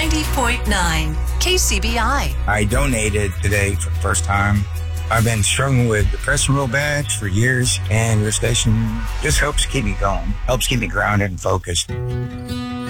90.9 KCBI. I donated today for the first time. I've been struggling with depression real bad for years, and your station just helps keep me going, helps keep me grounded and focused.